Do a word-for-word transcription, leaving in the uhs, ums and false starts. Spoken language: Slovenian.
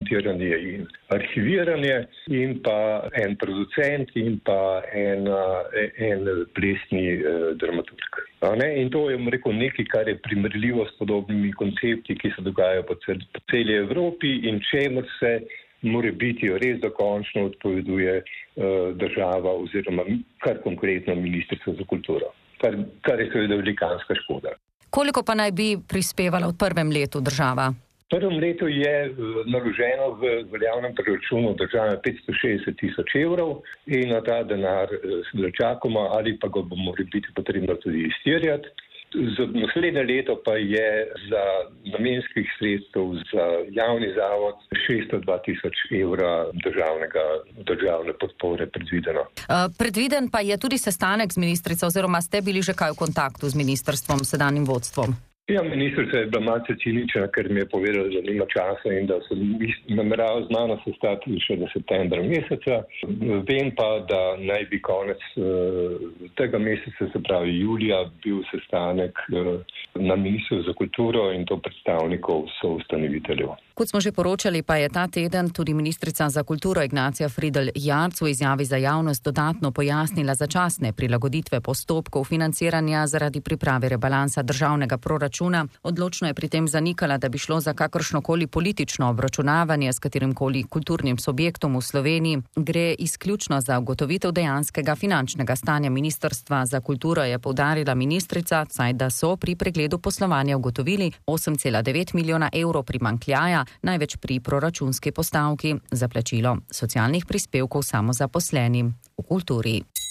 montiranje in arhiviranje in pa en producent in pa en, en plesni dramaturg. In to je, rekel, nekaj, kar je primerljivo s podobnimi koncepti, ki se dogajajo po, cel, po celi Evropi in čemer se mora biti res dokončno odpoveduje uh, država oziroma kar konkretno ministrstvo za kulturo, kar, kar je seveda velikanska škoda. Koliko pa naj bi prispevala v prvem letu država? V prvem letu je naloženo v veljavnem proračunu države petsto šestdeset tisoč evrov in na ta denar se čakamo ali pa ga bo mora biti potrebno tudi izterjati. Za naslednje leto pa je za namenskih sredstev za javni zavod šeststo dva tisoč evra državnega, državne podpore predvideno. Uh, predviden pa je tudi sestanek z ministrico oziroma ste bili že kaj v kontaktu z ministrstvom, sedanjim vodstvom? Ja, ministrica je bila malce cinična, ker mi je povedala, da nima časa in da se namerava z mano sestati še do septembra meseca. Vem pa, da naj bi konec uh, tega meseca, se pravi julija, bil sestanek uh, na ministrstvu za kulturo in to predstavnikov soustanoviteljev. Kot smo že poročali, pa je ta teden tudi ministrica za kulturo Ignacija Fridl Jarc v izjavi za javnost dodatno pojasnila začasne prilagoditve postopkov financiranja zaradi priprave rebalansa državnega proračuna. Odločno je pri tem zanikala, da bi šlo za kakršnokoli politično obračunavanje s katerimkoli kulturnim subjektom v Sloveniji. Gre izključno za ugotovitev dejanskega finančnega stanja ministrstva za kulturo, je poudarila ministrica, saj da so pri pregledu poslovanja ugotovili osem cela devet milijona evrov primanjkljaja, največ pri proračunski postavki za plačilo socialnih prispevkov samozaposlenim v kulturi.